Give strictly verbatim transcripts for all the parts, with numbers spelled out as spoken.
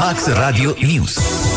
Max Radio News.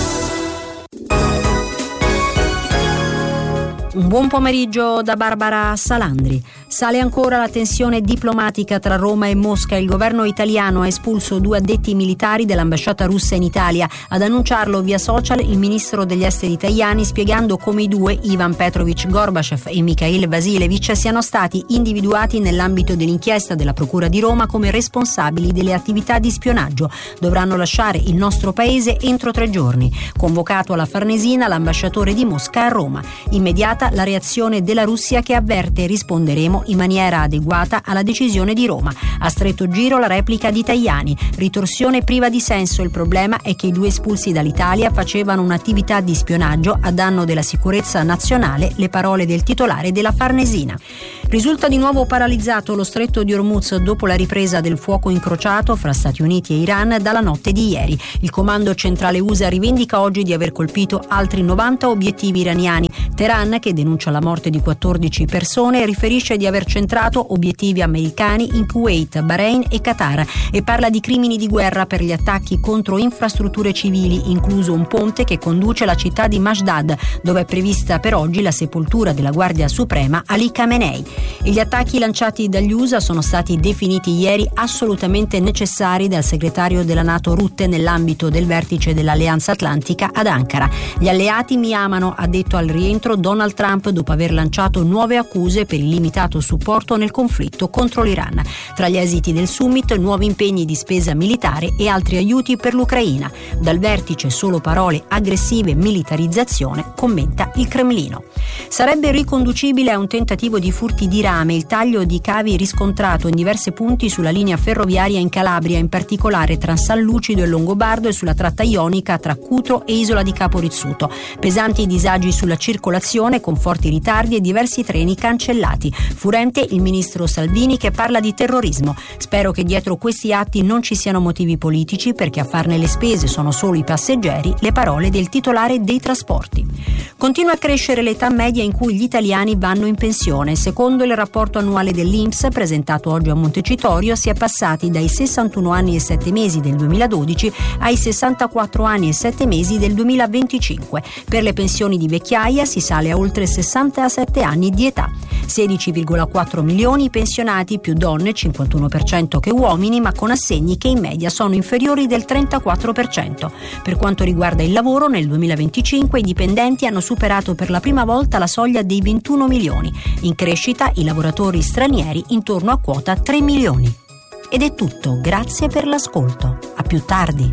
Un buon pomeriggio da Barbara Salandri. Sale ancora la tensione diplomatica tra Roma e Mosca. Il governo italiano ha espulso due addetti militari dell'ambasciata russa in Italia. Ad annunciarlo via social il ministro degli esteri Tajani, spiegando come i due, Ivan Petrovic Gorbachev e Mikhail Vasilevich, siano stati individuati nell'ambito dell'inchiesta della Procura di Roma come responsabili delle attività di spionaggio. Dovranno lasciare il nostro paese entro tre giorni. Convocato alla Farnesina l'ambasciatore di Mosca a Roma. Immediata la reazione della Russia, che avverte: risponderemo in maniera adeguata alla decisione di Roma. A stretto giro la replica di Tajani: ritorsione priva di senso, il problema è che i due espulsi dall'Italia facevano un'attività di spionaggio a danno della sicurezza nazionale, le parole del titolare della Farnesina. Risulta di nuovo paralizzato lo stretto di Hormuz dopo la ripresa del fuoco incrociato fra Stati Uniti e Iran dalla notte di ieri. Il comando centrale U S A rivendica oggi di aver colpito altri novanta obiettivi iraniani. Teheran, che denuncia la morte di quattordici persone, riferisce di aver centrato obiettivi americani in Kuwait, Bahrain e Qatar e parla di crimini di guerra per gli attacchi contro infrastrutture civili, incluso un ponte che conduce alla città di Mashdad, dove è prevista per oggi la sepoltura della Guardia Suprema Ali Khamenei. E gli attacchi lanciati dagli U S A sono stati definiti ieri assolutamente necessari dal segretario della NATO Rutte nell'ambito del vertice dell'Alleanza Atlantica ad Ankara. Gli alleati mi amano, ha detto al rientro Donald Trump dopo aver lanciato nuove accuse per il limitato supporto nel conflitto contro l'Iran. Tra gli esiti del summit, nuovi impegni di spesa militare e altri aiuti per l'Ucraina. Dal vertice solo parole aggressive e militarizzazione, commenta il Cremlino. Sarebbe riconducibile a un tentativo di furti di rame il taglio di cavi riscontrato in diversi punti sulla linea ferroviaria in Calabria, in particolare tra San Lucido e Longobardo e sulla tratta ionica tra Cutro e Isola di Capo Rizzuto. Pesanti disagi sulla circolazione con forti ritardi e diversi treni cancellati. Furente il ministro Salvini, che parla di terrorismo. Spero che dietro questi atti non ci siano motivi politici, perché a farne le spese sono solo i passeggeri, le parole del titolare dei trasporti. Continua a crescere l'età media in cui gli italiani vanno in pensione. Secondo il rapporto annuale dell'I N P S presentato oggi a Montecitorio, si è passati dai sessantuno anni e sette mesi del duemiladodici ai sessantaquattro anni e sette mesi del duemilaventicinque. Per le pensioni di vecchiaia si sale a oltre sessantasette anni di età. sedici virgola quattro milioni pensionati, più donne, cinquantuno per cento che uomini, ma con assegni che in media sono inferiori del trentaquattro per cento. Per quanto riguarda il lavoro, nel duemilaventicinque i dipendenti hanno superato per la prima volta la soglia dei ventuno milioni. In crescita i lavoratori stranieri, intorno a quota tre milioni. Ed è tutto, grazie per l'ascolto. A più tardi.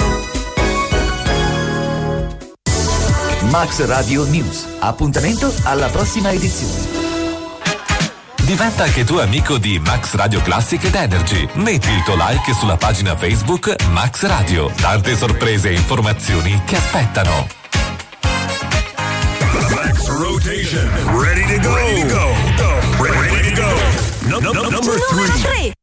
Max Radio News. Appuntamento alla prossima edizione. Diventa anche tu amico di Max Radio Classic ed Energy. Metti il tuo like sulla pagina Facebook Max Radio. Tante sorprese e informazioni che aspettano. Max Rotation. Ready to go. Ready to go. Ready to go. No, no, no, number three.